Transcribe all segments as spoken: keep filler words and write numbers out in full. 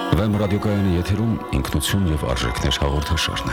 Վեմ ռադիոկայանի եթերում ինքնություն և արժեքներ հաղորդաշարն է։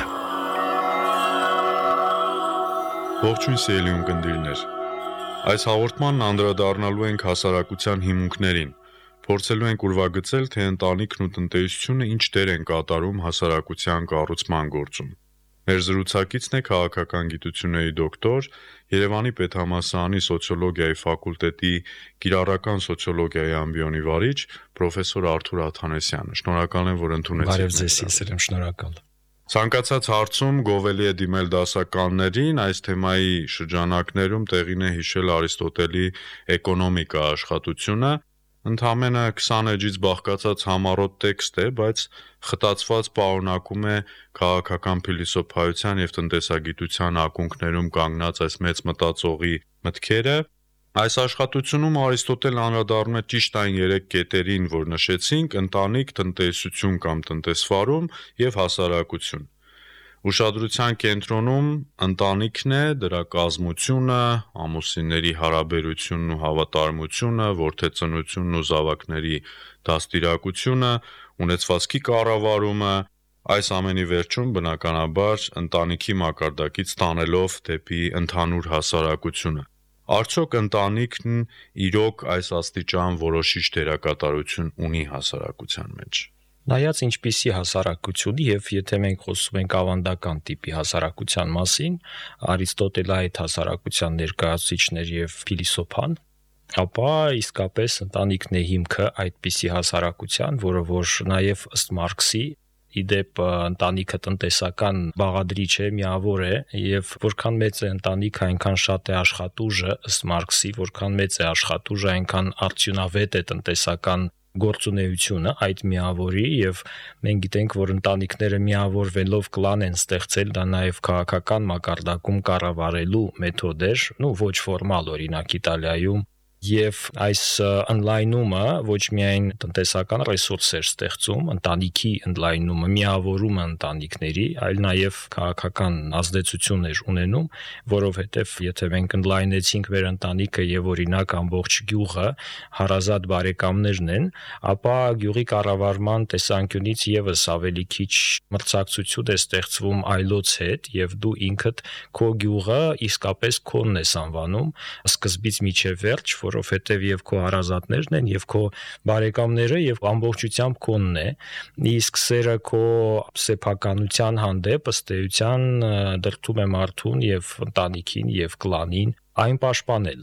Ողջույն սիրելի ունկնդիրներ։ Այս հաղորդմանն անդրադառնալու ենք հասարակության հիմունքներին, փորձելու ենք ուրվագծել, թե ընտանիքն ու տնտեսությունը ինչ դեր են կատարում հասարակության կառուցման գործում։ Մեր զրուցակիցն է քաղաքական գիտությունների դոկտոր, Երևանի պետհամալսարանի սոցիոլոգիայի ֆակուլտետի կիրառական սոցիոլոգիայի ամբիոնի վարիչ պրոֆեսոր Արթուր Աթանեսյանը։ Շնորհակալ եմ, որ ընդունեցիք։ Բարև ձեզ, ես եմ շնորհակալ։ Ցանկացած հարցում գովելի է դիմել դասականներին, այս թեմայի շրջանակներում տեղին է հիշել Արիստոտելի «Էկոնոմիկա» աշխատությունը։ Ընդամենը քսան էջից բաղկացած համառոտ տեքստ է, բայց խտացված պարունակում է քաղաքական փիլիսոփայության և տնտեսագիտության ակունքներում կանգնած այս մեծ մտածողի մտքերը։ Այս աշխատությունում Արիստոտելն անդրադառնում է ճիշտ այն երեք կետերին, որ նշեցինք՝ ընտանիք, տնտեսություն կամ տնտեսվարում և հասարակություն։ Ուշադրության կենտրոնում ընտանիքն է, դրա կազմությունը, ամուսինների հարաբերությունն ու հավատարմությունը, որդեծնությունն ու զավակների դաստիարակությունը, ունեցվածքի կառավարումը, այս ամենի վերջում բնականաբար ընտանիքի մակարդակից տանելով դեպի ընդհանուր հասարակությունը։ Արդյոք ընտանիքն իրոք այս աստիճան որոշիչ դերակատարություն ունի հասարակության մեջ։ Նայած ինչպիսի հասարակություն, եւ եթե մենք խոսում ենք ավանդական տիպի հասարակության մասին, Արիստոտելը այդ հասարակության ներկայացուցիչներ եւ փիլիսոփան, ապա իսկապես ընտանիքն է հիմքը այդպիսի հասարակության, որը որ նաեւ ըստ Մարքսի, իդեպ ընտանիքը տնտեսական բաղադրիչ է, միավոր է, եւ որքան մեծ է ընտանիքը, այնքան շատ է աշխատուժը, ըստ Մարքսի, որքան մեծ է աշխատուժը, այնքան արդյունավետ է տնտեսական գործունեությունը այդ միավորի, եւ մենք գիտենք, որ ընտանիքները միավորվելով կլան են ստեղծել, դա նաեւ քաղաքական մակարդակում կառավարելու մեթոդ էր, ну ոչ ֆորմալ, օրինակ Իտալիայում, եւ այս ընդլայնումը ոչ միայն տնտեսական ռեսուրս էր ստեղծում, ընտանիքի ընդլայնումը, միավորումը ընտանիքների, այլ նաեւ քաղաքական ազդեցություն էր ունենում, որովհետեւ եթե մենք ընդլայնեցինք մեր ընտանիքը եւ օրինակ ամբողջ գյուղը հարազատ բարեկամներն են, ապա գյուղի կառավարման տեսանկյունից եւս ավելի քիչ մրցակցություն է ստեղծվում այլոց հետ, եւ դու ինքդ քո գյուղը իսկապես քոնն ես անվանում սկզբից մինչեւ վերջ, որովհետև եւ քո հարազատներն են, եւ քո բարեկամները, եւ ամբողջությամբ քոնն է, իսկ սերը քո սեփականության հանդեպ ըստ էության դրդում է մարդուն եւ ընտանիքին եւ կլանին այն պաշտպանել,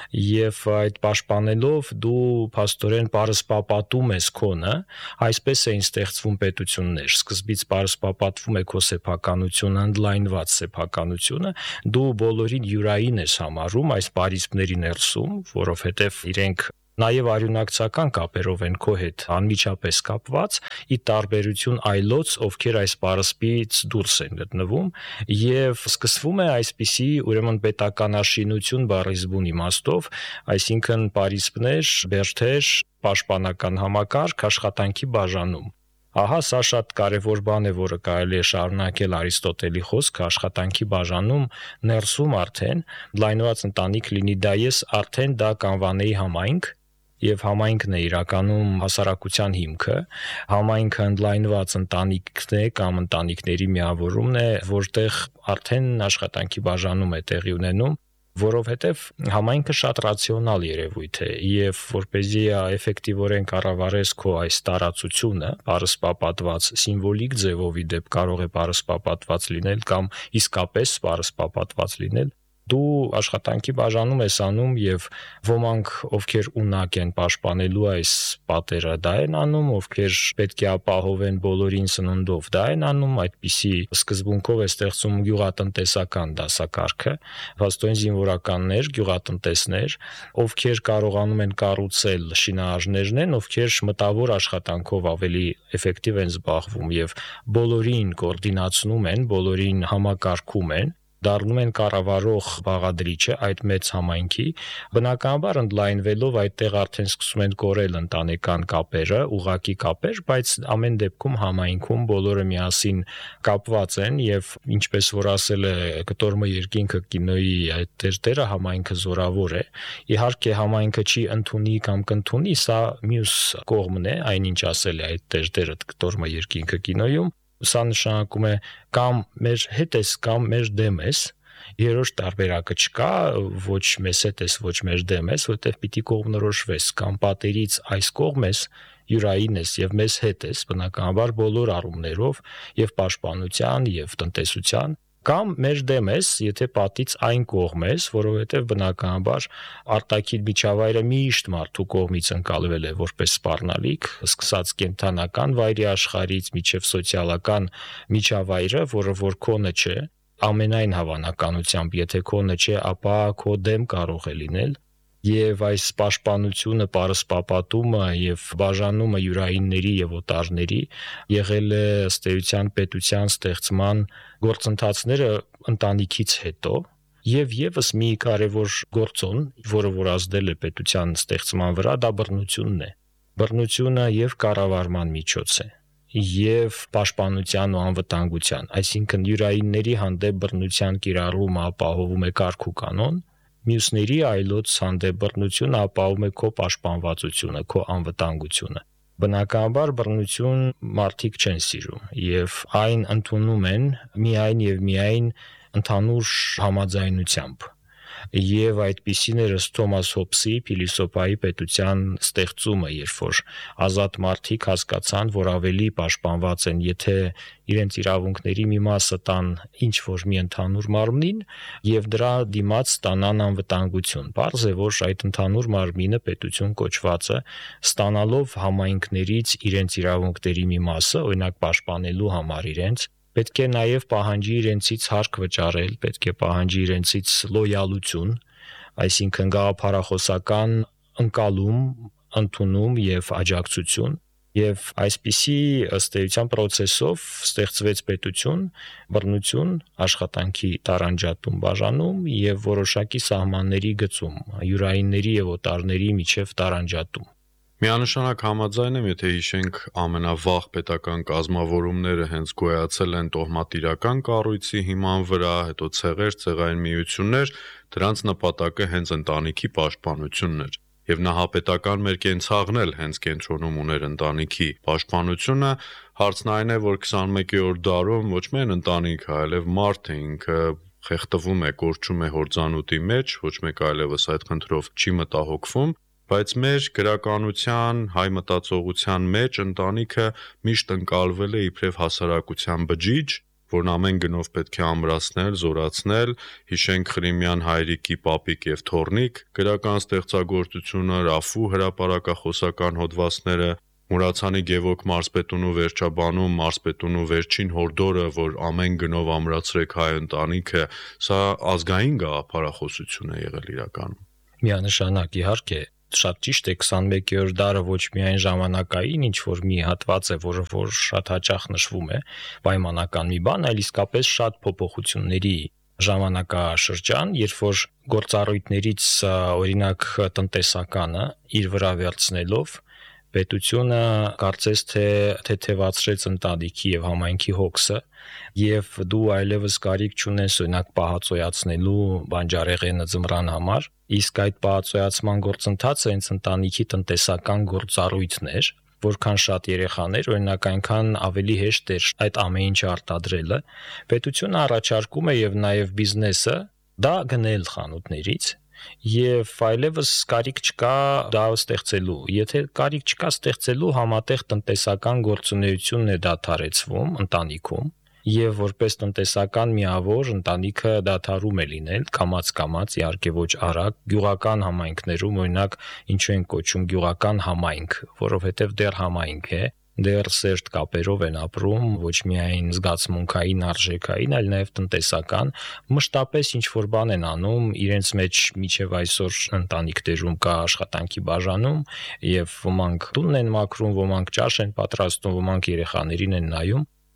եւ այդ պաշտպանելով դու փաստորեն պարսպապատում ես քոնը, այսպես էին ստեղծվում պետություններ, սկզբից պարսպապատվում է քո սեփականությունը, ընդլայնված սեփականությունը, դու բոլորին յուրային ես համարում այս պարիսպների ներսում, որովհետեւ իրենք նաև արյունակցական կապերով են քո հետ անմիջապես կապված, ի տարբերություն այլոց, ովքեր այս պարսպից դուրս են գտնվում, եւ սկսվում է այսպիսի ուրեմն պետականաշինություն բառիզբուն իմաստով, այսինքն պարիսպներ, բերդեր, պաշտպանական համակարգ, աշխատանքի բաժանում։ Ահա սա շատ կարևոր բան է, որը կարելի է շարունակել Արիստոտելի խոսքը աշխատանքի բաժանում ներսում արդեն լայնված ընտանիք լինի դա ես արդեն դա կանվանեի համայնք, եւ համայնքն է իրականում հասարակության հիմքը, համայնքը ընդլայնված ընտանիքն է կամ ընտանիքների միավորումն է, որտեղ արդեն աշխատանքի բաժանում է տեղի ունենում, որովհետև համայնքը շատ ռացիոնալ երևույթ է եւ որպեսզի էֆեկտիվորեն կառավարես քո այս տարածությունը, պարսպապատված սիմվոլիկ ձևով ի դեպ կարող է պարսպապատված լինել կամ իսկապես պարսպապատված լինել, դու աշխատանքի բաժանում ես անում եւ ոմանք ովքեր ունակ են պաշտպանելու այս պատերը դա են անում, ովքեր պետք է ապահովեն բոլորին սննդով դա են անում, այդպիսի սկզբունքով է ստեղծում գյուղատնտեսական դասակարգը, վաստոյն զինվորականներ, գյուղատնտեսներ, ովքեր կարողանում են կառուցել շինարարներն են, ովքեր մտավոր աշխատանքով ավելի էֆեկտիվ են զբաղվում եւ բոլորին կոորդինացնում են, բոլորին համակարգում են, դառնում են կառավարող բաղադրիչը այդ մեծ համայնքի, բնականաբար ընդլայնվելով այդտեղ արդեն սկսում են կորել ընտանեկան կապերը, ուղղակի կապեր, բայց ամեն դեպքում համայնքում բոլորը միասին կապված են եւ ինչպես որ ասել է Կտորմը երկինքը կինոյի այդ տերտերը, համայնքը զորավոր է։ Իհարկե համայնքը չի ընդունի կամ կընդունի, սա մյուս կողմն է, այնինչ ասել է այդ տերտերը Կտորմը երկինքը կինոյում, սա նշանակում է կամ մեր հետ ես, կամ մեր դեմ ես։ Երրորդ տարբերակը չկա, ոչ մեզ հետ ես, ոչ մեր դեմ ես, որտեղ պիտի կողմնորոշվես, կամ պատերից այս կողմ ես, յուրային ես եւ մեզ հետ ես, բնականաբար բոլոր առումներով եւ պաշտպանության եւ տնտեսության, կամ մեր դեմ ես, եթե պատից այն կողմ ես, որովհետեւ բնականաբար արտաքին միջավայրը միշտ մարդու կողմից ընկալվել է որպես սպառնալիք, սկսած կենթանական վայրի աշխարհից մինչև սոցիալական միջավայրը, որը որ քոնը չէ, ամենայն հավանականությամբ, եթե քոնը չէ, ապա քո դեմ կարող է լինել։ Եվ այս պաշտպանությունը, պարսպապատումը եւ բաժանումը յուրայինների եւ օտարների եղել է ըստ էության պետության ստեղծման գործընթացները ընտանիքից հետո եւ եւս մի կարեւոր գործոն, որը որ ազդել է պետության ստեղծման վրա, դա բռնությունն է։ Բռնությունը եւ կառավարման միջոց է եւ պաշտպանության ու անվտանգության, այսինքն յուրայինների հանդեպ բռնության կիրառումը ապահովում է կարգ ու կանոն, մյուսների այլոց հանդեպ բռնությունը ապահովում է քո պաշտպանվածությունը, քո անվտանգությունը։ Բնականաբար բռնություն մարդիկ չեն սիրում եւ այն ընդունում են միայն եւ միայն ընդհանուր համաձայնությամբ։ Եվ այդպիսին էր ըստ Թոմաս Հոբսի փիլիսոփայի պետության ստեղծումը, երբ որ ազատ մարդիկ հասկացան, որ ավելի պաշտպանված են, եթե իրենց իրավունքների մի մասը տան ինչ որ մի ընդհանուր մարմնին եւ դրա դիմաց ստանան անվտանգություն։ Պարզ է, որ այդ ընդհանուր մարմինը պետություն կոչվածը ստանալով համայնքներից իրենց իրավունքների մի մասը, օրինակ պաշտպանելու համար իրենց, պետք է նաև պահանջի իրենցից հարկ վճարել, պետք է պահանջի իրենցից լոյալություն, այսինքն գաղափարախոսական ընկալում, ընդունում եւ աջակցություն, եւ այսպիսի ըստ էության process-ով ստեղծվեց պետություն, բռնություն, աշխատանքի տարանջատում, բաժանում եւ որոշակի սահմանների գծում, յուրայինների եւ օտարների միջև տարանջատում։ Միանշանակ համաձայն եմ, եթե հիշենք ամենավաղ պետական կազմավորումները հենց գոյացել են տոհմատիրական կառույցի հիման վրա, հետո ցեղեր, ցեղային միություններ, դրանց նպատակը հենց ընտանիքի պաշտպանությունն էր։ Եվ նահապետական մեր կենցաղն էլ հենց կենտրոնում ուներ ընտանիքի պաշտպանությունը, հարցն այն է, որ քսանմեկերորդ դարում ոչ միայն ընտանիքը, այլև մարդը ինքը խեղդվում է, կորչում է հորձանուտի մեջ, ոչ մեկ այլևս այդ խնդրով չի մտահոգվում, բայց մեր գրականության, հայ մտածողության մեջ ընտանիքը միշտ ընկալվել է իբրև հասարակության բջիջ, որն ամեն գնով պետք է ամրացնել, զորացնել, հիշենք Խրիմյան հայրիկի պապիկ եւ թոռնիկ, գրական ստեղծագործությունը, Ռաֆու հրապարակախոսական հոդվածները, Մուրացանի Գևորգ Մարզպետունու վերջաբանում, Մարզպետունու վերջին հորդորը, որ ամեն գնով ամրացրեք հայ ընտանիքը, սա ազգային գաղափարախոսություն է եղել իրականում։ Միանշանակ իհարկե շատ ճիշտ է, քսանմեկերորդ դարը ոչ միայն ժամանակային ինչ որ մի հատված է, որը որ շատ հաճախ նշվում է, պայմանական մի բան, այլ իսկապես շատ փոփոխությունների ժամանակաշրջան, երբ որ գործառույթներից օրինակ տնտեսականը իր վրա վերցնելով պետությունը կարծես թե թեթևացրեց ընտանիքի եւ համայնքի հոգսը եւ դու այլևս կարիք չունես օրինակ պահածոյացնելու բանջարեղենը ձմռան համար, իսկ այդ պահածոյացման գործընթացը հենց ընտանիքի տնտեսական գործառույթն էր, որքան շատ երեխաներ, օրինակ այնքան ավելի հեշտ էր այդ ամեն ինչը արտադրելը, պետությունը առաջարկում է եւ նաեւ բիզնեսը դա գնել խանութներից եւ այլևս կարիք չկա դա ստեղծելու։ Եթե կարիք չկա ստեղծելու, համատեղ տնտեսական գործունեությունն է դադարեցվում ընտանիքում եւ որպես տնտեսական միավոր ընտանիքը դադարում է լինել կամաց-կամաց, իհարկե ոչ արագ, գյուղական համայնքներում օրինակ ինչու են կոչում գյուղական համայնք, որովհետեւ դեռ համայնք է, դեռ սերտ կապերով են ապրում, ոչ միայն զգացմունքային, արժեքային, այլ նաև տնտեսական, մշտապես ինչ որ բան են անում, իրենց մեջ միջև այսօր ընտանիքներում կա աշխատանքի բաժանում եւ ոմանք տունն են մաքրում, ոմանք ճաշ են պատրաստում, ոմանք երեխաներին են նայում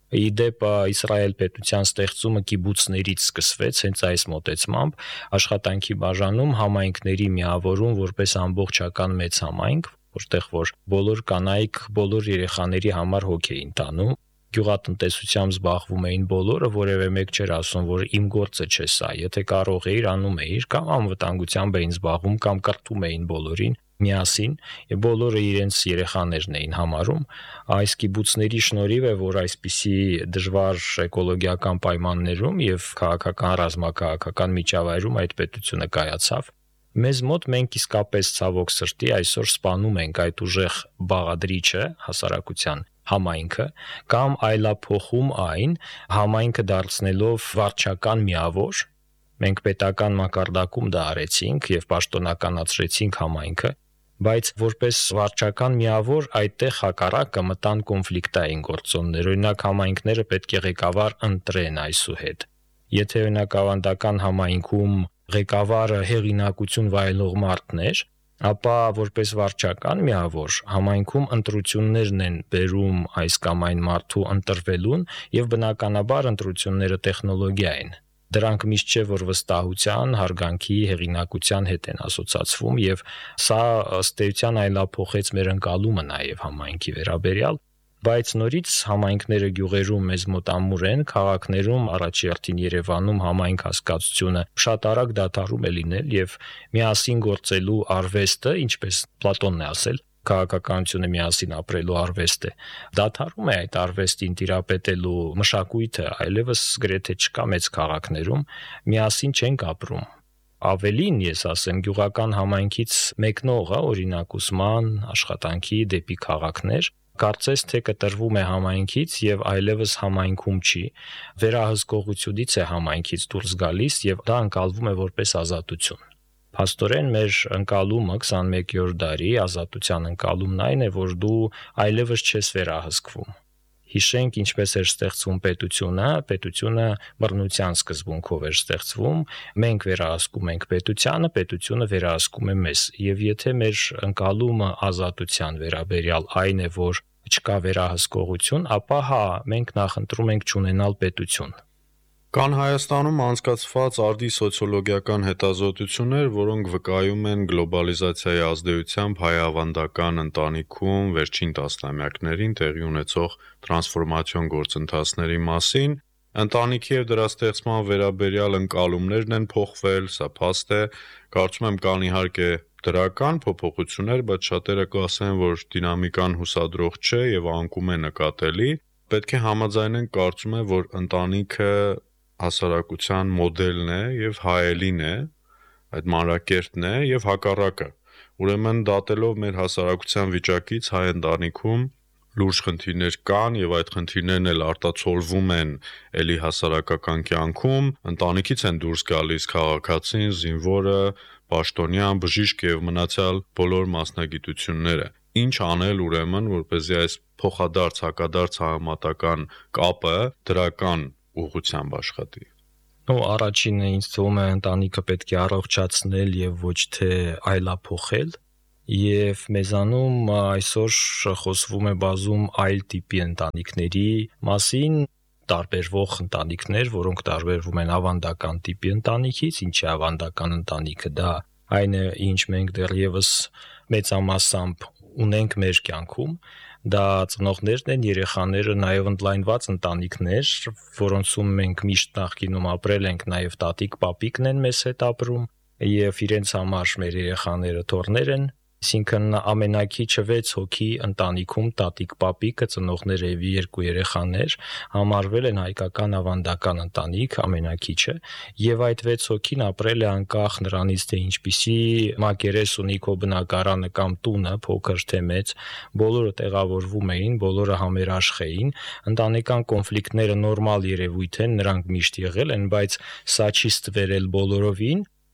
Իդեպ Իսրայել պետության ստեղծումը կիբուցներից սկսվեց հենց այս մոտեցմամբ, աշխատանքի բաժանում, համայնքների միավորում որպես ամբողջական մեծ համայնք, որտեղ որ բոլոր կանայք, բոլոր երեխաների համար հոգ էին տանում, գյուղատնտեսությամբ զբաղվում էին բոլորը, որևէ մեկ չէր ասում, որ իմ գործը չէ սա, եթե կարող էիր, անում էիր, կամ անվտանգությամբ էին զբաղվում, կամ կրթում էին բոլորին միասին, եւ բոլորը իրենց երեխաներն էին համարում։ Այս կիբուցների շնորհիվ է, որ այսպիսի դժվար էկոլոգիական պայմաններում եւ քաղաքական ռազմաքաղաքական միջավայրում այդ պետությունը կայացավ։ Մեզ մոտ մենք իսկապես ցավոք սրտի այսօր սպանում ենք այդ ուժեղ բաղադրիչը հասարակության համայնքը կամ այլափոխում այն համայնքը դարձնելով վարչական միավոր։ Մենք պետական մակարդակում դա արեցինք եւ պաշտոնականացրեցինք համայնքը, բայց որպես վարչական միավոր այդտեղ հակառակը մտան կոնֆլիկտային գործոններ, օրինակ համայնքները պետք է ղեկավար ընտրեն այսուհետ։ Եթե օրինակ ավանդական համայնքում ղեկավարը հեղինակություն վայելող մարդն էր, ապա որպես վարչական միավոր համայնքում ընտրություններն են բերում այս կամ այն մարդու ընտրվելուն եւ բնականաբար ընտրությունները տեխնոլոգիա են։ Դրանք միշտ չէ որ վստահության, հարգանքի, հեղինակության հետ են ասոցացվում եւ սա ըստ էության այլափոխեց մեր ընկալումը նաեւ համայնքի վերաբերյալ, բայց նորից համայնքները գյուղերում մեզ մոտ ամուր են, քաղաքներում առաջերտին Երևանում համայնք հասկացությունը շատ արագ դադարում է լինել եւ միասին գործելու արվեստը, ինչպես Պլատոնն է ասել, քաղաքականությունը միասին ապրելու արվեստ է։ Դադարում է այդ արվեստին տիրապետելու մշակույթը, այլևս գրեթե չկա մեծ քաղաքներում, միասին չենք ապրում։ Ավելին ես ասեմ, գյուղական համայնքից մեկնողը, օրինակ ուսման, աշխատանքի դեպի քաղաքներ, կարծես թե կտրվում է համայնքից եւ այլևս համայնքում չի, վերահսկողությունից է համայնքից դուրս գալիս եւ դա ընկալվում է որպես ազատություն։ Փաստորեն մեր ընկալումը քսանմեկերորդ դարի ազատության ընկալումն այն է, որ դու այլևս չես վերահսկվում։ Հիշենք ինչպես էր ստեղծվում պետությունը, պետությունը բռնության սկզբունքով էր ստեղծվում, մենք վերահսկում ենք պետությանը, պետությունը վերահսկում է մեզ։ Եվ եթե մեր ընկալումը ազատության վերաբերյալ այն է, որ չկա վերահսկողություն, ապա հա, մենք նախընտրում ենք չունենալ պետություն։ Կան Հայաստանում անցկացված արդի սոցիոլոգիական հետազոտություններ, որոնք վկայում են գլոբալիզացիայի ազդեցությամբ հայ-ավանդական ընտանիքում վերջին տասնամյակներին տեղի ունեցող տրանսֆորմացիոն գործընթացների մասին։ Ընտանիքի եւ դրա ստեղծման վերաբերյալ ընկալումներն են փոխվել, սա փաստ է։ Կարծում եմ կան իհարկե դրական փոփոխություններ, բայց շատերը կասեն, որ դինամիկան հուսադրող չէ եւ անկում է նկատելի։ Պետք է համաձայնենք, կարծում եմ, որ ընտանիքը հասարակության մոդելն է եւ հայելին է, այդ մանրակերտն է եւ հակառակը։ Ուրեմն դատելով մեր հասարակության վիճակից հայ ընտանիքում լուրջ խնդիրներ կան եւ այդ խնդիրներն էլ արտացոլվում են ելի հասարակական կյանքում, ընտանիքից են դուրս գալիս քաղաքացին, զինվորը, պաշտոնյան, բժիշկ եւ մնացյալ բոլոր մասնագիտությունները։ Ինչ անել ուրեմն, որպեսզի այս փոխադարձ հակադարձ համատական կապը դրական ուղղությամբ աշխատի։ Ու առաջինը ինձ թվում է ընտանիքը պետք է առողջացնել եւ ոչ թե այլափոխել, եւ մեզանում այսօր խոսվում է բազում այլ տիպի ընտանիքների մասին, տարբերվող ընտանիքներ, որոնք տարբերվում են ավանդական տիպի ընտանիքից, ինչի ավանդական ընտանիքը դա այն է, ինչ մենք դեռևս մեծամասամբ ունենք մեր կյանքում, դա ծնողներն են, երեխաները, նաև ընդլայնված ընտանիքներ, որոնցում մենք միշտ նախկինում ապրել ենք, նաև տատիկ, պապիկն են մեզ հետ ապրում եւ իրենց համար մեր երեխաները թոռներ են, այսինքն ամենակիչը վեց հոգի ընտանիքում տատիկ, պապիկը, ծնողները եւ երկու երեխաներ համարվել են հայկական ավանդական ընտանիք ամենակիչը եւ այդ վեց հոգին ապրել է անկախ նրանից թե ինչպիսի մակերես ունի քո բնակարանը կամ տունը, փոքր թե մեծ, բոլորը տեղավորվում էին, բոլորը համերաշխ էին, ընտանեկան կոնֆլիկտները նորմալ երևույթ են, նրանք միշտ եղել են, բայց սա չի ստվերել բոլորովին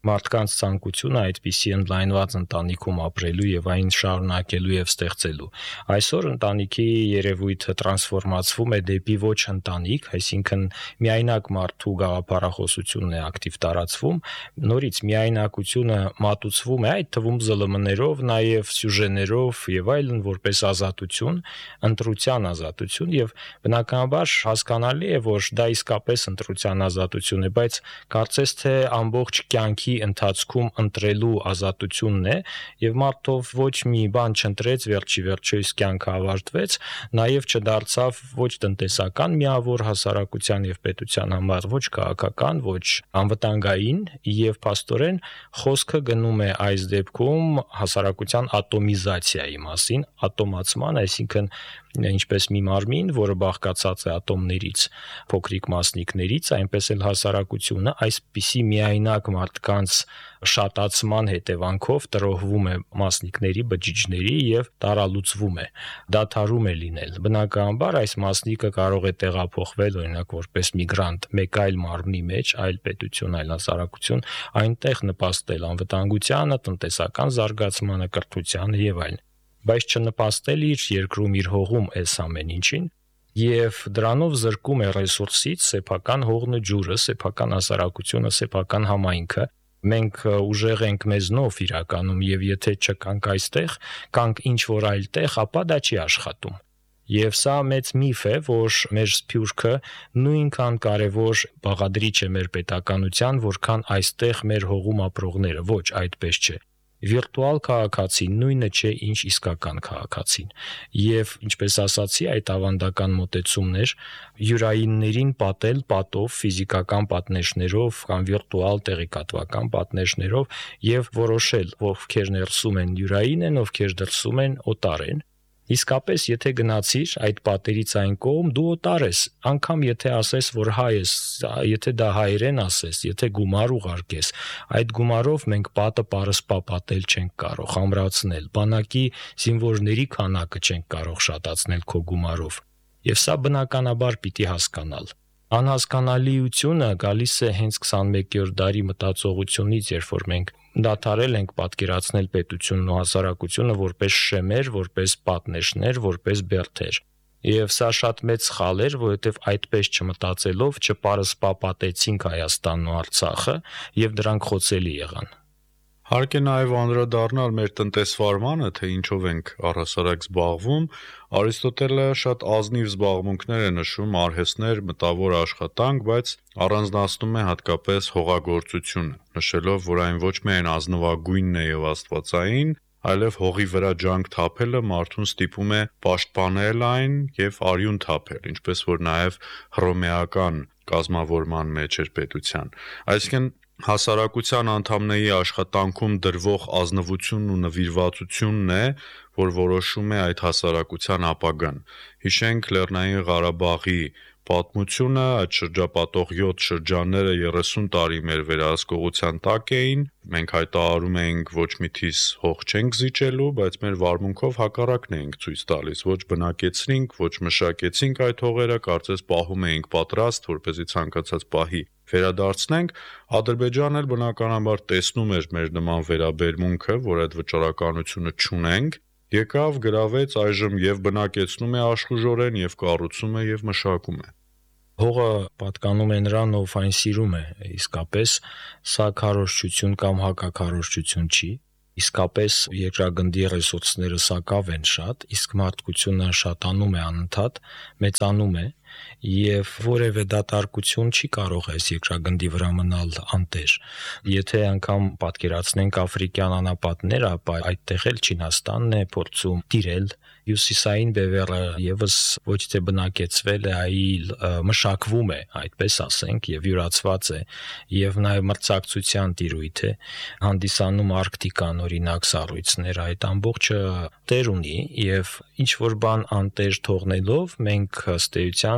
մարդկանց ցանկությունը այդպիսի ընդլայնված ընտանիքում ապրելու եւ այն շարունակելու եւ ստեղծելու։ Այսօր ընտանիքի երևույթը տրանսֆորմացվում է դեպի ոչ ընտանիք, այսինքն միայնակ մարդու գաղափարախոսությունն է ակտիվ տարածվում, նորից միայնակությունը մատուցվում է այդ թվում զլ էմ էներով, նաեւ սյուժեներով եւ այլն որպես ազատություն, ընտրության ազատություն եւ բնականաբար հասկանալի է, որ դա իսկապես ընտրության ազատություն է, բայց կարծես թե ամբողջ կյանքի ընթացքում ընտրելու ազատությունն է եւ մարդով ոչ մի բան չընտրեց, վերջի վերջո իսկ կյանքը ավարտվեց, նաեւ չդարձավ ոչ տնտեսական միավոր հասարակության եւ պետության համար, ոչ քաղաքական, ոչ անվտանգային եւ փաստորեն խոսքը գնում է այս դեպքում հասարակության ատոմիզացիայի մասին, ատոմացման, այսինքն ինչպես մի մարմին, որը բաղկացած է ատոմներից, փոքրիկ մասնիկներից, այնպես էլ հասարակությունը այսպիսի միայնակ մարդկանց շատացման հետևանքով տրոհվում է մասնիկների, բջիջների եւ տարալուծվում է, դադարում է լինել։ Բնականաբար այս մասնիկը կարող է տեղափոխվել օրինակ որպես միգրանտ մեկ այլ մարմնի մեջ, այլ պետություն, այլ հասարակություն, այնտեղ նպաստել անվտանգությանը, տնտեսական զարգացմանը, կրթությանը եւ այլն, բայց չնպաստել իր երկրում իր հողում այս ամեն ինչին եւ դրանով զրկում է ռեսուրսից սեփական հողն ու ջուրը, սեփական հասարակությունը, սեփական համայնքը։ Մենք ուժեղ ենք մեզնով իրականում եւ եթե չկանք այստեղ, կանք ինչ որ այլ տեղ, ապա դա չի աշխատում։ Եվ սա մեծ միֆ է, որ մեր սփյուռքը նույնքան կարևոր բաղադրիչ է մեր պետականության, որքան այստեղ մեր հողում ապրողները, ոչ այդպես չէ։ Վիրտուալ քաղաքացին նույնը չէ, ինչ իսկական քաղաքացին։ Եվ ինչպես ասացի, այդ ավանդական մոտեցումներ յուրայիններին պատել պատով, ֆիզիկական պատնեշներով կամ վիրտուալ տեղեկատվական պատնեշներով եւ որոշել, ովքեր ներսում են յուրային են, ովքեր դրսում են օտար են։ Իսկապես, եթե գնացիր այդ պատերից այն կողմ, դու օտար ես, անգամ եթե ասես, որ հայ ես, եթե դա հայերեն ասես, եթե գումար ուղարկես, այդ գումարով մենք պատը պարսպա պատել չենք կարող, ամրացնել, բանակի զինվորների քանակը չենք կարող շատացնել քո գումարով։ Եվ սա բնականաբար պիտի հասկանալ։ Անհասկանալիությունը գալիս է հենց քսանմեկերորդ դարի մտածողությունից, երբ որ մենք դադարել ենք պատկերացնել պետությունն ու հասարակությունը որպես շեմեր, որպես պատնեշներ, որպես բերդեր։ Եվ սա շատ մեծ սխալ էր, որովհետև այդպես չմտածելով չպարսպապատեցինք Հայաստանն ու Արցախը եւ դրանք խոցելի եղան։ Հարկ է նաև անդրադառնալ մեր տնտեսվարմանը, թե ինչով ենք առհասարակ զբաղվում։ Արիստոտելը շատ ազնիվ զբաղմունքներ է նշում, արհեստներ, մտավոր աշխատանք, բայց առանձնացնում է հատկապես հողագործությունը, նշելով, որ այն ոչ միայն ազնվագույնն է եւ աստվածային, այլև հողի վրա ջանք թափելը մարդուն ստիպում է պաշտպանել այն եւ արյուն թափել, ինչպես որ նաև հռոմեական կազմավորման մեջ էր պետության։ Այսինքն հասարակության անդամների աշխատանքում դրվող ազնվությունն ու նվիրվածությունն է, որ որոշում է այդ հասարակության ապագան։ Հիշենք Լեռնային Ղարաբաղի պատմությունը, այդ շրջապատող յոթ շրջանները երեսուն տարի մեր վերահսկողության տակ էին, մենք հայտարարում էինք ոչ մի թիս հող չենք զիջելու, բայց մեր վարմունքով հակառակն էինք ցույց տալիս, ոչ բնակեցրինք, ոչ մշակեցինք այդ հողերը, կարծես պահում էինք պատրաստ, որպեսզի ցանկացած պահի վերադարձնենք։ Ադրբեջանն էլ բնականաբար տեսնում էր մեր նման վերաբերմունքը, որ այդ վճռականությունը չունենք, եկավ, գրավեց, այժմ եւ բնակեցնում է աշխուժորեն, եւ կառուցում է եւ մշակում է։ Հողը պատկանում է նրան, ով այն սիրում է, իսկապես սա քարոզչություն կամ հակաքարոզչություն չի։ Իսկապես երկրագնդի ռեսուրսները սակավ են շատ, իսկ մարդկությունը շատանում է անընդհատ, մեծանում է եւ որևէ դատարկություն չի կարող այս երկրագնդի վրա մնալ անտեր։ Եթե անգամ պատկերացնենք աֆրիկյան անապատները, ապա այդտեղ էլ Չինաստանն է փորձում տիրել։ Հյուսիսային բևեռը եւս ոչ թե բնակեցվել է, այլ մշակվում է, այդպես ասենք, եւ յուրացված է, եւ նաեւ մրցակցության տիրույթ է, հանդիսանում Արկտիկան օրինակ սառույցներ, այդ ամբողջը տեր ունի եւ ինչ որ բան անտեր թողնելով մենք ըստ էության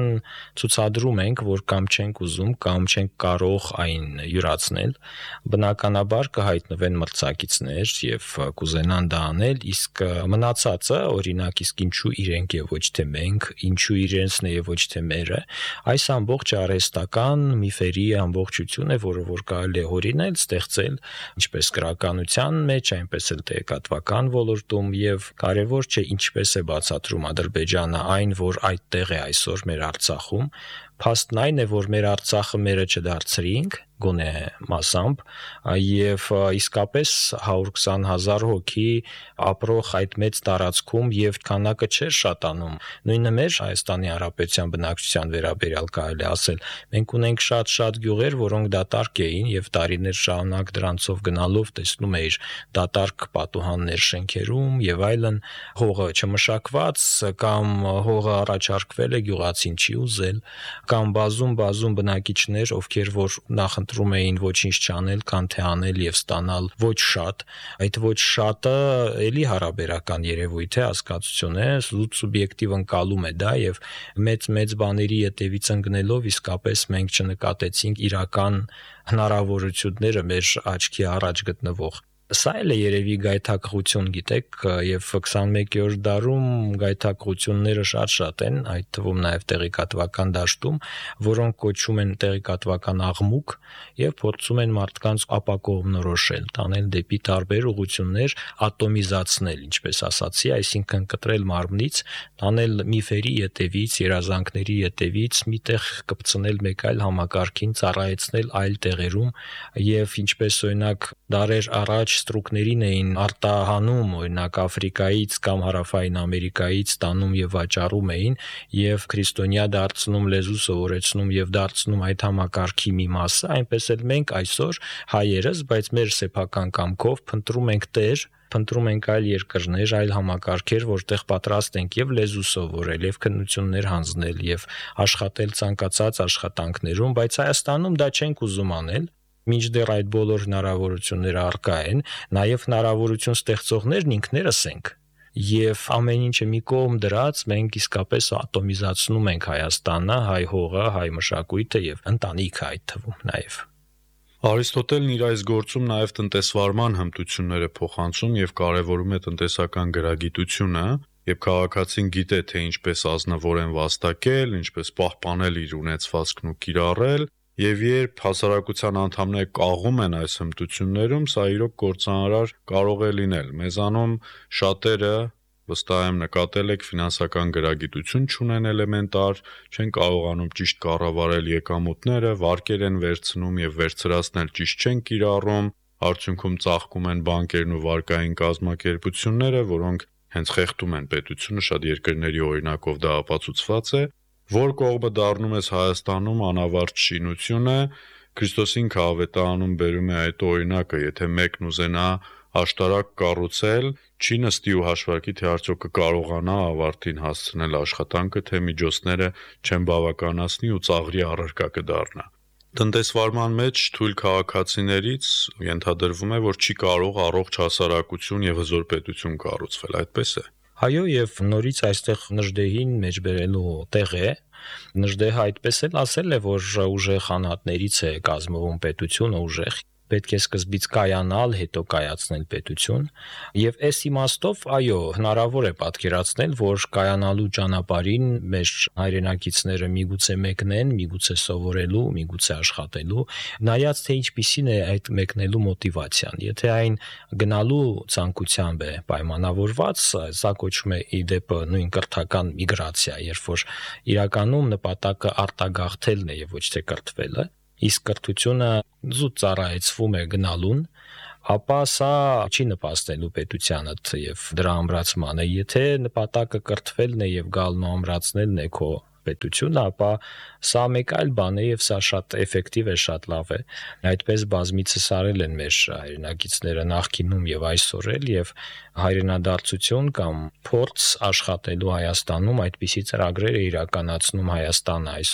երբեմն ցուցադրում ենք, որ կամ չենք ուզում, կամ չենք կարող այն յուրացնել, բնականաբար կհայտնվեն մրցակիցներ եւ կուզենան դա անել, իսկ մնացածը, օրինակ, իսկ ինչու իրենք եւ ոչ թե մենք, ինչու իրենցն է եւ ոչ թե մերը, այս ամբողջ արհեստական միֆերի ամբողջություն է, որը որ կարելի է հորինել, ստեղծել ինչպես գրականության մեջ, այնպես էլ տեղեկատվական ոլորտում եւ կարեւոր չէ ինչպես է բացատրում Ադրբեջանը այն, որ այդտեղ է այսօր մեր Արցախում, փաստն այն է, որ մեր Արցախը մերը չդարձրինք, գոնե մասամբ, եւ իսկապես հարյուր քսան հազար հոգի ապրող այդ մեծ տարածքում եւ քանակը չէր շատանում։ Նույնը մեր Հայաստանի Հանրապետության բնակչության վերաբերյալ կարելի ասել, մենք ունենք շատ-շատ գյուղեր, որոնք դատարկ էին եւ տարիներ շարունակ դրանցով գնալով տեսնում էիր դատարկ պատուհաններ շենքերում եւ այլն, հողը չմշակված կամ հողը առաջարկվել է գյուղացին չի ուզել, կամ բազում-բազում բնակիչներ, ովքեր որ նախ ընտրում էին ոչինչ չանել, քան թե անել եւ ստանալ ոչ շատ, այդ ոչ շատը էլի հարաբերական երևույթ է, հասկացություն է, սուբյեկտիվ ընկալում է դա եւ մեծ-մեծ բաների ետևից ընկնելով իսկապես մենք չնկատեցինք իրական հնարավորությունները մեր աչքի առաջ գտնվող։ Սա էլ է երևի գայթակղություն, գիտեք, եւ քսանմեկերորդ դարում գայթակղությունները շատ-շատ են, այդ թվում նաեւ տեղեկատվական դաշտում, որոնք կոչվում են տեղեկատվական աղմուկ եւ փորձում են մարդկանց ապակողմնորոշել, տանել դեպի տարբեր ուղություններ, ատոմիզացնել, ինչպես ասացի, այսինքն կտրել մարմնից, տանել միֆերի ետևից, երազանքների ետևից, միտեղ կպցնել մեկ այլ համակարգին, ծառայեցնել այլ տեղերում եւ ինչպես օրինակ դարեր առաջ ստրուկներին էին արտահանում, օրինակ Աֆրիկայից կամ Հարավային Ամերիկայից տանում եւ վաճառում էին եւ քրիստոնյա դարձնում, լեզու սովորեցնում եւ դարձնում այդ համակարգի մի մասը, այնպես էլ մենք այսօր հայերս, բայց մեր սեփական կամքով փնտրում ենք տեր, փնտրում ենք այլ երկրներ, այլ համակարգեր, որտեղ պատրաստ ենք եւ լեզու սովորել եւ քննություններ հանձնել եւ աշխատել ցանկացած աշխատանքներում, բայց Հայաստանում դա չենք ուզում անել։ Մինչդեռ այդ բոլոր հնարավորությունները առկա են, նաև հնարավորություն ստեղծողներն ինքներս ենք։ Եվ ամեն ինչը մի կողմ դրած, մենք իսկապես ատոմիզացնում ենք Հայաստանը, հայ հողը, հայ մշակույթը եւ ընտանիքը այդ թվում նաև։ Արիստոտելն իր այս գործում նաև տնտեսվարման հմտությունները փոխանցում եւ կարեւորում է տնտեսական գրագիտությունը, եւ քաղաքացին գիտե թե ինչպես ազնվորեն վաստակել, ինչպես պահպանել իր ունեցվածքն ու կիրառել, եւ երբ հասարակության անդամները կաղում են այս հմտություններում, սա իրոք կործանարար կարող է լինել։ Մեզանում շատերը վստահ եմ նկատել եք ֆինանսական գրագիտություն չունեն էլեմենտար, չեն կարողանում ճիշտ կառավարել եկամուտները, վարկեր են վերցնում եւ վերցրածնել ճիշտ չեն կիրառում, արդյունքում ծաղկում են բանկերն ու վարկային կազմակերպությունները, որոնք հենց խեղդում են պետությունը, շատ երկրների օրինակով դա ապացուցված է, որ կողմը դառնում ես Հայաստանում անավարտ շինությունը, Քրիստոսին քաղավետարանում բերում է այդ օրինակը, եթե մեկն ուզենա աշտարակ կառուցել, չի նստի ու հաշվարկի, թե արդյոք կկարողանա ավարտին հասցնել աշխատանքը, թե միջոցները չեն բավականացնի ու ծաղրի առարկա կդառնա։ Տնտեսվարման մեջ թույլ քաղաքացիներից ենթադրվում է, որ չի կարող առողջ հասարակություն եւ հզոր պետություն կառուցվել, այդպես է։ Այո, եւ նորից այստեղ Նժդեհին մեջբերելու տեղ է։ Նժդեհը այդպես էլ ասել է, որ ուժեղ անհատներից է կազմվում պետությունը, ուժեղ պետք է սկզբից կայանալ, հետո կայացնել պետություն, եւ այս իմաստով, այո, հնարավոր է պատկերացնել, որ կայանալու ճանապարհին մեր հայրենակիցները միգուցե մեկնեն, միգուցե սովորելու, միգուցե աշխատելու, նայած թե ինչպիսին է այդ մեկնելու մոտիվացիան։ Եթե այն գնալու ցանկությամբ է պայմանավորված, սա կոչվում է ի դեպ նույն կրթական միգրացիա, երբ որ իրականում նպատակը արտագաղթելն է եւ ոչ թե կրթվելը, իսկ կրթությունը զուտ ծառայեցվում է գնալուն, ապա սա չի նպաստելու պետությանը եւ դրա ամրացմանը։ Եթե նպատակը կրթվելն է եւ գալն ու ամրացնելն է քո պետությունը, ապա սա մեկ այլ բան է եւ սա շատ էֆեկտիվ է, շատ լավ է։ Այդպես բազմիցս արել են մեր հայրենակիցները նախկինում եւ այսօր էլ եւ հայրենադարձություն կամ փորձ աշխատելու Հայաստանում այդպիսի ծրագրեր է իրականացնում Հայաստանը այսօր։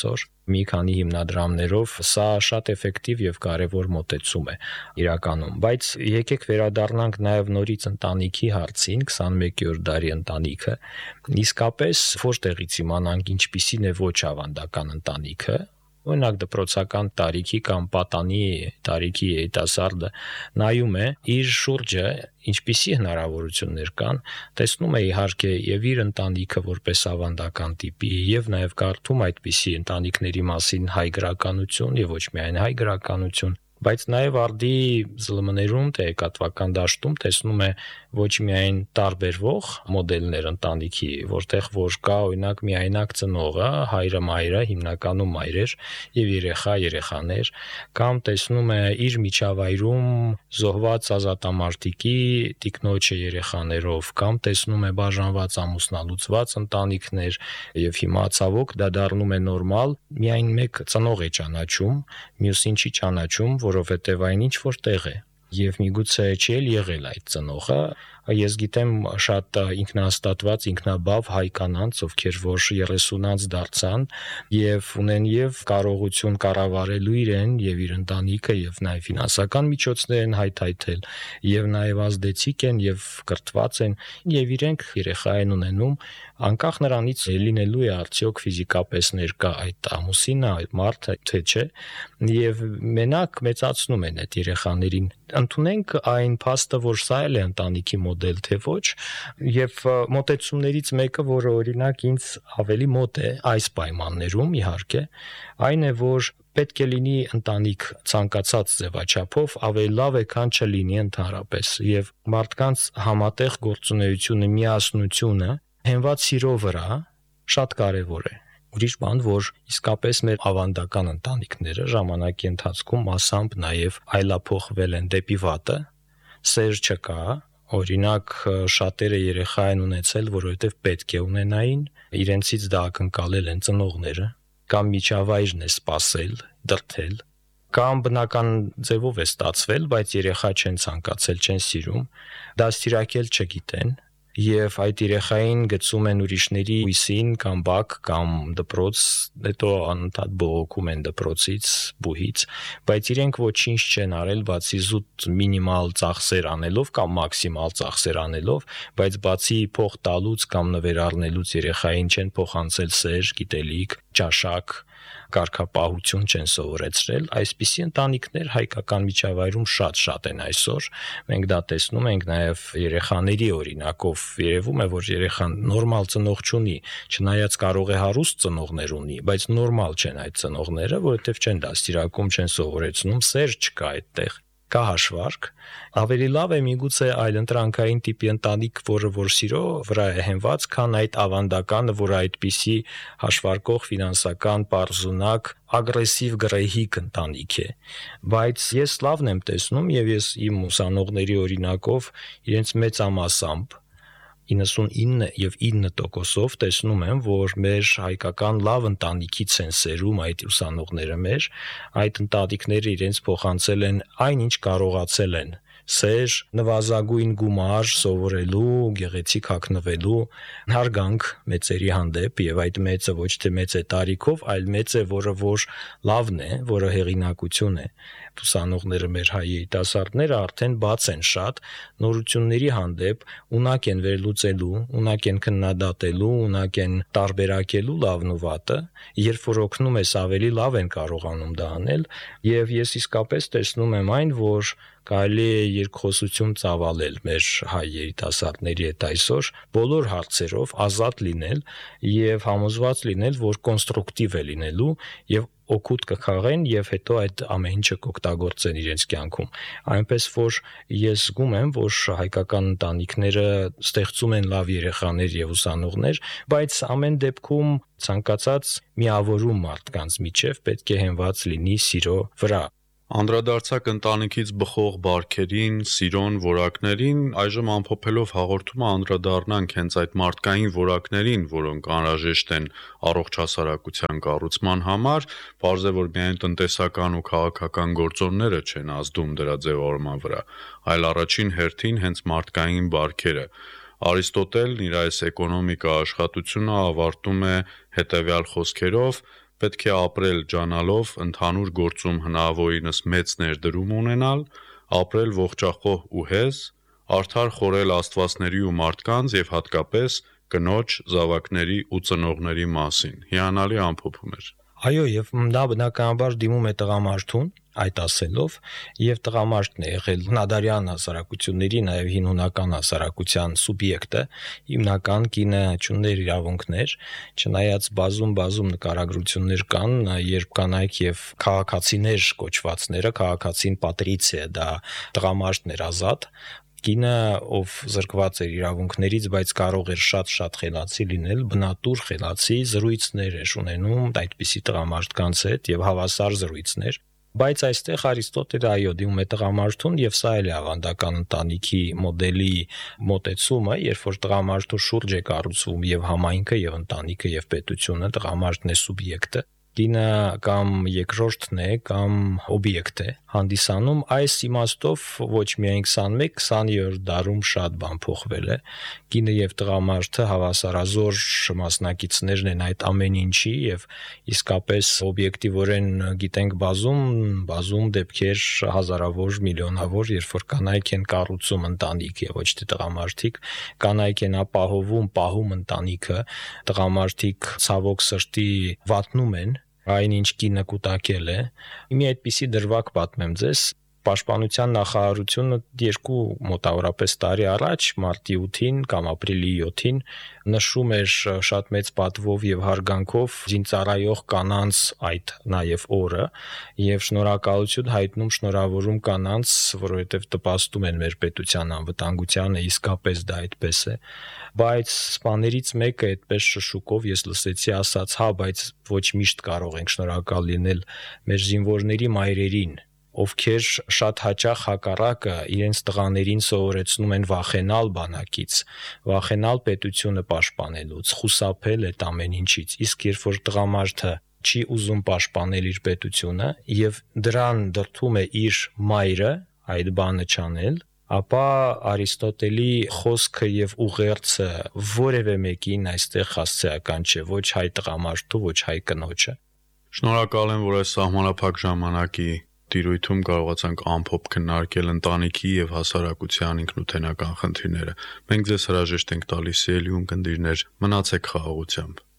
մի քանի հիմնադրամներով, սա շատ էֆեկտիվ եւ կարեւոր մոտեցում է իրականում, բայց եկեք վերադառնանք նաեւ նորից ընտանիքի հարցին, քսանմեկերորդ դարի ընտանիքը, իսկապես որտեղից իմանանք ինչպիսին է ոչ ավանդական ընտանիքը։ Օրինակ դպրոցական տարիքի կամ պատանի տարիքի երիտասարդը նայում է իր շուրջը ինչպիսի հնարավորություններ կան, տեսնում է իհարկե եւ իր ընտանիքը որպես ավանդական տիպի եւ նաեւ կարդում այդպիսի ընտանիքների մասին հայ գրականություն եւ ոչ միայն հայ գրականություն, բայց նաեւ արդի զլմ-ներում տեղեկատվական դաշտում տեսնում է ոչ միայն տարբերվող մոդելներ ընտանիքի, որտեղ որ կա օրինակ միայնակ ծնողը, հայրը, մայրը, հիմնականում մայրեր եւ երեխա, երեխաներ, կամ տեսնում է իր միջավայրում զոհված ազատամարտիկի տիկնոջը երեխաներով, կամ տեսնում է բաժանված ամուսնալուծված ընտանիքներ եւ հիմա ցավոք դա դառնում է նորմալ, միայն մեկ ծնող է ճանաչում, մյուսին չի ճանաչում, որովհետեւ այն ինչ որ տեղ է եւ միգուցե չի էլ եղել այդ ծնողը։ Ես գիտեմ շատ ինքնահաստատված, ինքնաբավ հայ կանանց, ովքեր որ երեսունանց դարձան եւ ունեն եւ կարողություն կառավարելու իրեն եւ իր ընտանիքը եւ նաեւ ֆինանսական միջոցներ են հայթայթել եւ նաեւ ազդեցիկ են եւ կրթված են եւ իրենք երեխա են ունենում, անկախ նրանից լինելու է արդյոք ֆիզիկապես ներկա այդ ամուսինը, այդ մարդը, թե չէ, եւ մենակ մեծացնում են այդ երեխաներին։ Ընդունենք այն փաստը, որ սա էլ է ընտանիքի մոդել, թե ոչ, եւ մոտեցումներից մեկը, որը օրինակ ինձ ավելի մոտ է այս պայմաններում, իհարկե, այն է, որ պետք է լինի ընտանիք ցանկացած ձևաչափով ավելի լավ է, քան չլինի ընդհանրապես, եւ մարդկանց համատեղ գործունեությունը, միասնությունը հենված սիրո վրա շատ կարեւոր է։ Ուրիշ բան, որ իսկապես մեր ավանդական ընտանիքները ժամանակի ընթացքում մասամբ նաև այլափոխվել են դեպի վատը, սեր չկա, օրինակ շատերը երեխա են ունեցել, որովհետև պետք է ունենային, իրենցից դա ակնկալել են ծնողները, կամ միջավայրն է սпасել, դրթել, կամ բնական ձևով է ստացվել, բայց երեխա չեն ցանկացել, չեն սիրում, դաստիարակել չգիտեն։ Եվ այդ երեխային գցում են ուրիշների հույսին կամ բակ կամ դպրոց, հետո անընդհատ բողոքում են դպրոցից, բուհից, բայց իրենք ոչինչ չեն արել, բացի զուտ մինիմալ ծախսեր անելով կամ մաքսիմալ ծախսեր անելով, բայց բացի փող տալուց կամ նվեր առնելուց երեխային չեն փոխանցել սեր, գիտելիք, ճաշակ, կարգապահություն չեն սովորեցրել, այսպիսի ընտանիքներ հայկական միջավայրում շատ-շատ են այսօր։ Մենք դա տեսնում ենք նաև երեխաների օրինակով, երևում է, որ երեխան նորմալ ծնող չունի, չնայած կարող է հարուստ ծնողներ ունի, բայց նորմալ չեն այդ ծնողները, որովհետև չեն դաստիարակում, չեն սովորեցնում, սեր չկա այդտեղ։ Կա հաշվարկ, ավելի լավ է միգուցե այլընտրանքային տիպի ընտանիք, որը որ սիրո վրա է հենված, քան այդ ավանդականը, որը այդպիսի հաշվարկող ֆինանսական պարզունակ ագրեսիվ գրեհիկ ընտանիք է, բայց ես լավն եմ տեսնում եւ ես իմ ուսանողների օրինակով իրենց մեծամասամբ իննսունինը եւ ինը տոկոսով տեսնում եմ, որ մեր հայկական լավ ընտանիքից են սերում այդ ուսանողները մեր, այդ ընտանիքները իրենց փոխանցել են այն, ինչ կարողացել են, սեր, նվազագույն գումար սովորելու, գեղեցիկ հագնվելու, հարգանք մեծերի հանդեպ եւ այդ մեծը ոչ թե մեծ է տարիքով, այլ մեծ է, որը որ լավն է, որը հեղինակություն է։ Ուսանողները մեր հայ երիտասարդները արդեն բաց են շատ նորությունների հանդեպ, ունակ են վերլուծելու, ունակ են քննադատելու, ունակ են տարբերակելու լավն ու վատը, երբ որ օգնում ես ավելի լավ են կարողանում դա անել, եւ ես իսկապես տեսնում եմ այն, որ կարելի է երկխոսություն ծավալել մեր հայ երիտասարդների հետ այսօր բոլոր հարցերով ազատ լինել եւ համոզված լինել, որ կոնստրուկտիվ է լինելու եւ օգուտ կխաղեն եւ հետո այդ ամեն ինչը կօգտագործեն իրենց կյանքում։ Այնպես որ ես զգում եմ, որ հայկական ընտանիքները ստեղծում են լավ երեխաներ եւ ուսանողներ, բայց ամեն դեպքում ցանկացած միավորում մարդկանց միջև պետք է հենված լինի սիրո վրա։ Անդրադարձակ ընտանիքից բխող բարքերին, սիրոն, որակներին, այժմ ամփոփելով հաղորդումը անդրադառնանք հենց այդ մարդկային որակներին, որոնք անհրաժեշտ են առողջ հասարակության կառուցման համար, պարզ է, որ միայն տնտեսական ու քաղաքական գործոնները չեն ազդում դրա ձևավորման վրա, այլ առաջին հերթին հենց մարդկային բարքերը։ Արիստոտելն իր այս էկոնոմիկա աշխատությունը ավարտում է հետևյալ խոսքերով. պետք է ապրել ջանալով, ընդհանուր գործում հնարավորինս մեծ ներդրում ունենալ, ապրել ողջախոհ ու հեզ, արդար խորել աստվածների ու մարդկանց եւ հատկապես կնոջ, զավակների ու ծնողների մասին։ Հիանալի ամփոփում էր։ Այո, եւ դա բնականաբար դիմում է տղամարդուն, այդ ասելով, եւ տղամարդն է եղել հնադարյան հասարակությունների, նաեւ հին հունական հասարակության սուբյեկտը, հիմնական կինը չուներ իրավունքներ, չնայած բազում-բազում նկարագրություններ կան, երբ կանայք եւ քաղաքացիներ կոչվածները, քաղաքացին պատրիցիա, դա տղամարդն էր ազատ, կինը, ով զրկված էր իրավունքներից, բայց կարող էր շատ-շատ խելացի լինել, բնատուր խելացի զրույցներ էր ունենում այդպիսի տղամարդկանց հետ եւ հավասար զրույցներ։ Բայց այստեղ Արիստոտելը այո դիմում է տղամարդուն եւ սա էլ է ավանդական ընտանիքի մոդելի մոտեցումը, երբ որ տղամարդու շուրջ է կառուցվում եւ համայնքը եւ ընտանիքը եւ պետությունը, տղամարդն է սուբյեկտը, կինը կամ երկրորդն է կամ օբյեկտ է հանդիսանում, այս իմաստով ոչ միայն քսանմեկ քսաներորդ դարում շատ բան փոխվել է, կինը եւ տղամարդը հավասարազոր մասնակիցներն են այդ ամեն ինչի եւ իսկապես օբյեկտիվորեն գիտենք բազում բազում դեպքեր հազարավոր միլիոնավոր, երբ որ կանայք են կառուցում ընտանիք եւ ոչ թե տղամարդիկ, կանայք են ապահովում, պահում ընտանիքը, տղամարդիկ ցավոք սրտի վատնում են այնինչ կինը կուտակել է։ Մի այդպիսի դրվագ պատմեմ ձեզ։ Պաշտպանության նախարարությունը երկու մոտավորապես տարի առաջ մարտի ութին կամ ապրիլի յոթին նշում էր շատ մեծ պատվով եւ հարգանքով զինծառայող կանանց այդ նաեւ օրը եւ շնորհակալություն հայտնում շնորհավորում կանանց, որովհետեւ տպաստում են մեր պետության անվտանգությանը, իսկապես դա այդպես է։ Բայց սպաներից մեկը այդպես շշուկով ես լսեցի ասաց, հա, բայց ոչ միշտ կարող ենք շնորհակալ լինել մեր զինվորների մայրերին, ովքեր շատ հաճախ հակառակը իրենց տղաներին սովորեցնում են վախենալ բանակից, վախենալ պետությունը պաշտպանելուց, խուսափել այդ ամեն ինչից, իսկ երբ որ տղամարդը չի ուզում պաշտպանել իր պետությունը եւ դրան դրդում է իր մայրը այդ բանը չանել, ապա Արիստոտելի խոսքը եւ ուղերձը որևէ մեկին այստեղ հասցեական չէ, ոչ հայ տղամարդու, ոչ հայ կնոջը։ Շնորհակալ եմ, որ այս սահմանափակ ժամանակի տիրույթում կարողացանք ամփոփ քննարկել ընտանիքի եւ հասարակության ինքնութենական խնդիրները։ Մենք ձեզ հրաժեշտ ենք տալիս ելի ունկնդիրներ, մնացեք խաղաղությամբ։